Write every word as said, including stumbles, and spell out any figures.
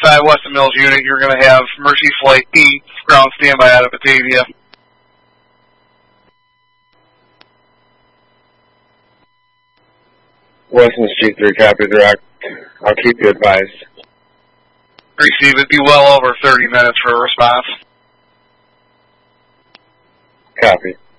five, Weston Mills unit, you're going to have Mercy Flight eight, ground standby out of Batavia. Weston Street three, copy, direct. I'll keep you advised. Receive it. Be well over thirty minutes for a response. Copy.